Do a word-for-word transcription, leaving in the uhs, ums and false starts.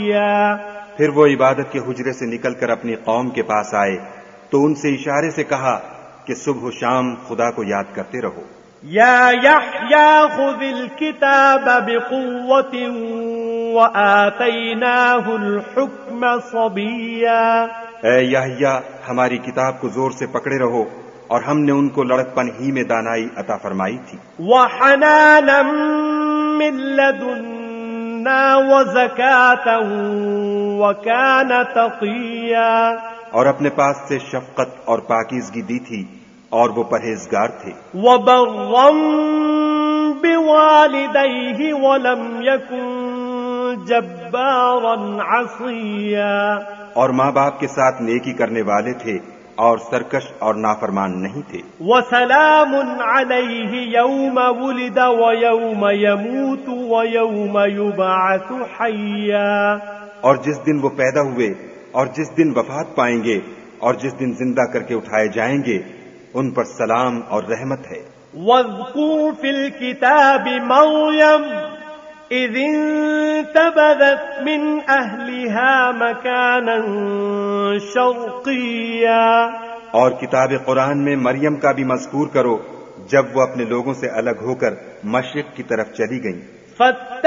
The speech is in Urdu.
حيا. پھر وہ عبادت کے حجرے سے نکل کر اپنی قوم کے پاس آئے تو ان سے اشارے سے کہا کہ صبح و شام خدا کو یاد کرتے رہو. يا يحيى خذ الكتاب بقوة وآتيناه الحكم صبيا. اے یحییٰ ہماری کتاب کو زور سے پکڑے رہو اور ہم نے ان کو لڑکپن ہی میں دانائی عطا فرمائی تھی. وحنانا من لدنا وزكاة وكان تقيا. اور اپنے پاس سے شفقت اور پاکیزگی دی تھی اور وہ پرہیزگار تھے. وبرا بوالديه ولم يكن جبارا عصيا. اور ماں باپ کے ساتھ نیکی کرنے والے تھے اور سرکش اور نافرمان نہیں تھے. وسلام عليه يوم ولد ويوم يموت ويوم يبعث حيا. اور جس دن وہ پیدا ہوئے اور جس دن وفات پائیں گے اور جس دن زندہ کر کے اٹھائے جائیں گے ان پر سلام اور رحمت ہے. واذكر في الكتاب مريم إذ انتبذت من أهلها مكانا شرقيا. اور کتاب قرآن میں مریم کا بھی مذکور کرو جب وہ اپنے لوگوں سے الگ ہو کر مشرق کی طرف چلی گئیں.